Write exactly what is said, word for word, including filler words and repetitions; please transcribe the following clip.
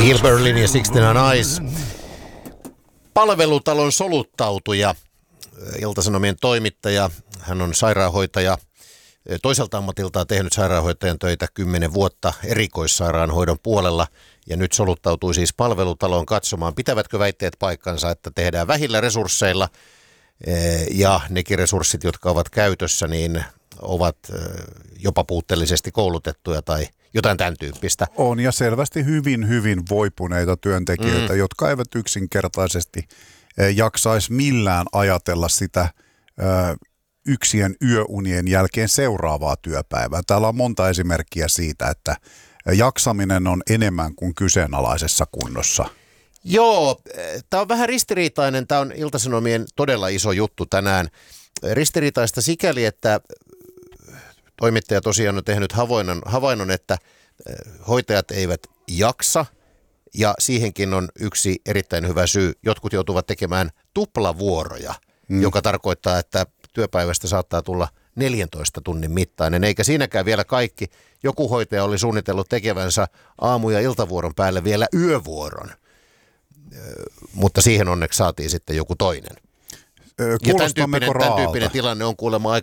Neil Berlin ja Sixteen Eyes. Palvelutalon soluttautuja, Ilta-Sanomien toimittaja. Hän on sairaanhoitaja. Toiselta ammatiltaan tehnyt sairaanhoitajan töitä kymmenen vuotta erikoissairaanhoidon puolella. Ja nyt soluttautui siis palvelutaloon katsomaan, pitävätkö väitteet paikkansa, että tehdään vähillä resursseilla. Ja nekin resurssit, jotka ovat käytössä, niin ovat jopa puutteellisesti koulutettuja tai jotain tämän tyyppistä. On, ja selvästi hyvin, hyvin voipuneita työntekijöitä, mm. jotka eivät yksinkertaisesti jaksaisi millään ajatella sitä ö, yksien yöunien jälkeen seuraavaa työpäivää. Täällä on monta esimerkkiä siitä, että jaksaminen on enemmän kuin kyseenalaisessa kunnossa. Joo, tämä on vähän ristiriitainen. Tämä on Ilta-Sanomien todella iso juttu tänään. Ristiriitaista sikäli, että toimittaja tosiaan on tehnyt havainnon, havainnon, että hoitajat eivät jaksa, ja siihenkin on yksi erittäin hyvä syy. Jotkut joutuvat tekemään tuplavuoroja, mm. joka tarkoittaa, että työpäivästä saattaa tulla neljäntoista tunnin mittainen, eikä siinäkään vielä kaikki. Joku hoitaja oli suunnitellut tekevänsä aamu- ja iltavuoron päälle vielä yövuoron, mutta siihen onneksi saatiin sitten joku toinen. Ja tämän tyyppinen, tämän tyyppinen tilanne on kuulemma